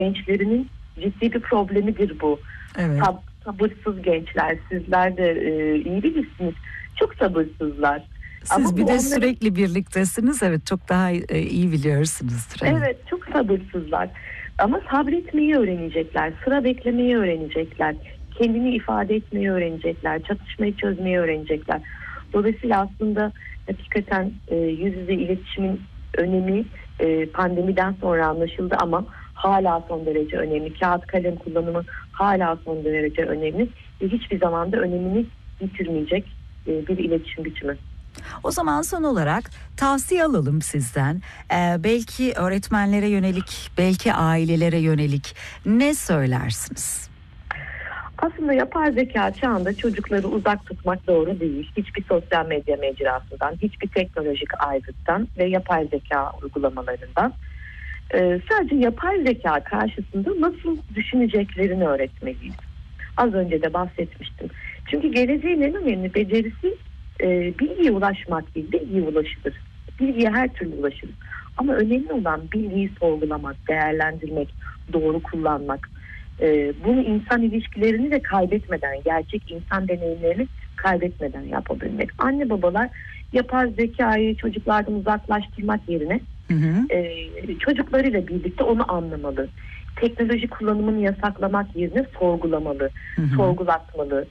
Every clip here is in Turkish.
gençlerinin ciddi bir problemidir bu. Evet. Sabırsız gençler, sizler de iyi bilirsiniz. Çok sabırsızlar. Siz Ama bir bu de onların... sürekli birliktesiniz. Evet, çok daha iyi biliyorsunuzdur. Evet, çok sabırsızlar. Ama sabretmeyi öğrenecekler, sıra beklemeyi öğrenecekler, kendini ifade etmeyi öğrenecekler, çatışmayı çözmeyi öğrenecekler. Dolayısıyla aslında hakikaten yüz yüze iletişimin önemi pandemiden sonra anlaşıldı ama hala son derece önemli. Kağıt kalem kullanımı hala son derece önemli ve hiçbir zaman da önemini yitirmeyecek bir iletişim biçimi. O zaman son olarak tavsiye alalım sizden. Belki öğretmenlere yönelik, belki ailelere yönelik ne söylersiniz? Aslında yapay zeka çağında çocukları uzak tutmak doğru değil. Hiçbir sosyal medya mecrasından, hiçbir teknolojik aygıttan ve yapay zeka uygulamalarından. Sadece yapay zeka karşısında nasıl düşüneceklerini öğretmeliyiz. Az önce de bahsetmiştim. Çünkü geleceğin en önemli becerisi bilgiye ulaşmak değil, bilgiye ulaşılır. Bilgiye her türlü ulaşılır. Ama önemli olan bilgiyi sorgulamak, değerlendirmek, doğru kullanmak. Bunu insan ilişkilerini de kaybetmeden, gerçek insan deneyimlerini kaybetmeden yapabilmek. Anne babalar yapay zekayı çocuklardan uzaklaştırmak yerine çocuklarıyla birlikte onu anlamalı. Teknoloji kullanımını yasaklamak yerine sorgulamalı, sorgulatmalı.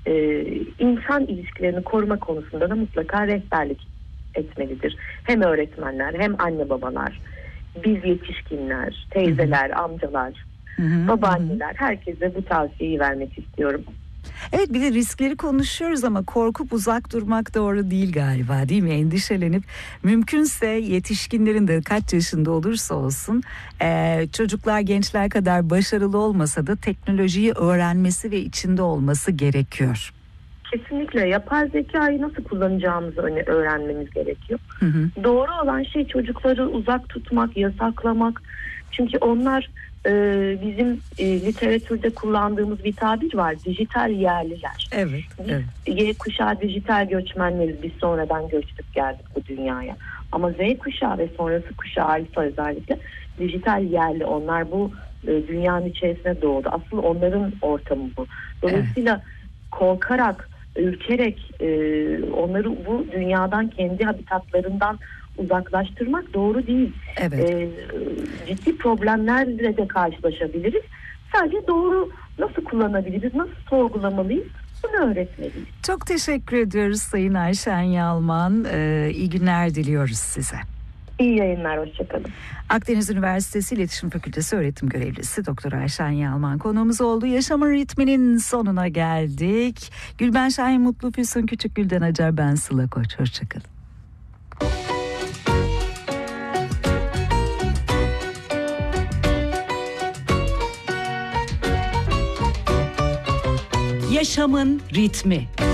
İnsan ilişkilerini koruma konusunda da mutlaka rehberlik etmelidir. Hem öğretmenler hem anne babalar, biz yetişkinler, teyzeler, amcalar, babaanneler, herkese bu tavsiyeyi vermek istiyorum. Evet, bir de riskleri konuşuyoruz ama korkup uzak durmak doğru değil galiba, değil mi? Endişelenip mümkünse yetişkinlerin de kaç yaşında olursa olsun çocuklar, gençler kadar başarılı olmasa da teknolojiyi öğrenmesi ve içinde olması gerekiyor. Kesinlikle yapay zekayı nasıl kullanacağımızı öğrenmemiz gerekiyor. Doğru olan şey çocukları uzak tutmak, yasaklamak. Çünkü onlar bizim literatürde kullandığımız bir tabir var. Dijital yerliler. Evet. Y kuşağı dijital göçmenleriz. Biz sonradan göçtük geldik bu dünyaya. Ama Z kuşağı ve sonrası kuşağı alfa özellikle dijital yerli. Onlar bu dünyanın içerisine doğdu. Asıl onların ortamı bu. Dolayısıyla korkarak, ürkerek onları bu dünyadan, kendi habitatlarından uzaklaştırmak doğru değil. Evet. Ciddi problemlerle de karşılaşabiliriz. Sadece doğru nasıl kullanabiliriz, nasıl sorgulamalıyız, bunu öğretmeliyiz. Çok teşekkür ediyoruz Sayın Ayşen Yalman. İyi günler diliyoruz size. İyi yayınlar, hoşçakalın. Akdeniz Üniversitesi İletişim Fakültesi öğretim görevlisi Doktor Ayşen Yalman konuğumuz oldu. Yaşamın ritminin sonuna geldik. Gülben Şahin Mutlu, Füsun Küçükgül'den Acar, ben Sıla Koç. Hoşçakalın. Yaşamın ritmi.